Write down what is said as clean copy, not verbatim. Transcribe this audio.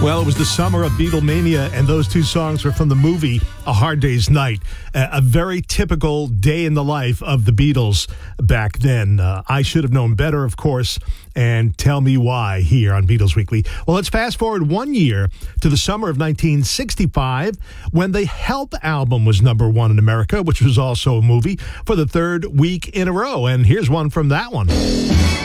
Well, it was the summer of Beatlemania, and those two songs were from the movie A Hard Day's Night, a very typical day in the life of the Beatles back then. I Should Have Known Better, of course, and Tell Me Why here on Beatles Weekly. Well, let's fast forward 1 year to the summer of 1965 when the Help album was #1 in America, which was also a movie, for the third week in a row. And here's one from that one.